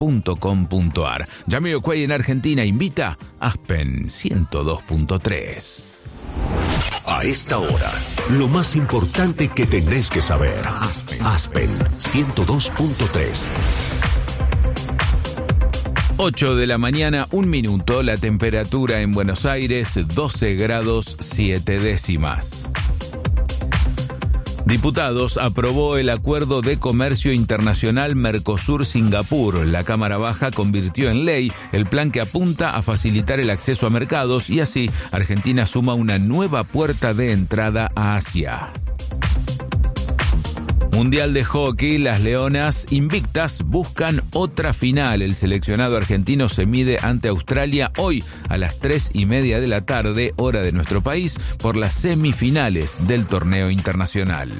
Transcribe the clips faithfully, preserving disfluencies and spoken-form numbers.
punto com punto ar. Jamiroquai en Argentina invita Aspen ciento dos punto tres. A esta hora, lo más importante que tenés que saber. Aspen, Aspen ciento dos punto tres. ocho de la mañana, un minuto, la temperatura en Buenos Aires, doce grados siete décimas. Diputados aprobó el Acuerdo de Comercio Internacional Mercosur-Singapur. La Cámara Baja convirtió en ley el plan que apunta a facilitar el acceso a mercados y así Argentina suma una nueva puerta de entrada a Asia. Mundial de Hockey, las Leonas invictas buscan otra final. El seleccionado argentino se mide ante Australia hoy a las tres y media de la tarde, hora de nuestro país, por las semifinales del torneo internacional.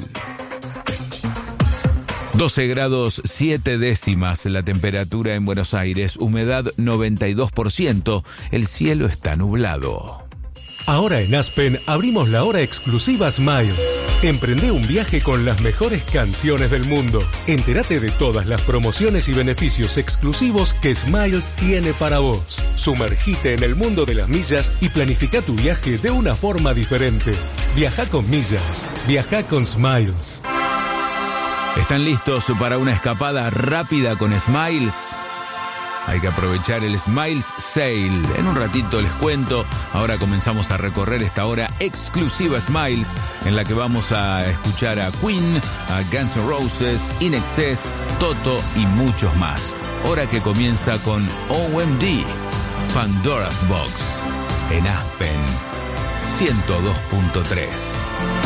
doce grados siete décimas la temperatura en Buenos Aires, humedad noventa y dos por ciento, el cielo está nublado. Ahora en Aspen abrimos la hora exclusiva Smiles. Emprende un viaje con las mejores canciones del mundo. Entérate de todas las promociones y beneficios exclusivos que Smiles tiene para vos. Sumergite en el mundo de las millas y planifica tu viaje de una forma diferente. Viaja con millas. Viaja con Smiles. ¿Están listos para una escapada rápida con Smiles? Hay que aprovechar el Smiles Sale. En un ratito les cuento. Ahora comenzamos a recorrer esta hora exclusiva Smiles, en la que vamos a escuchar a Queen, a Guns N' Roses, In Excess, Toto y muchos más. Hora que comienza con O M D, Pandora's Box, en Aspen ciento dos punto tres.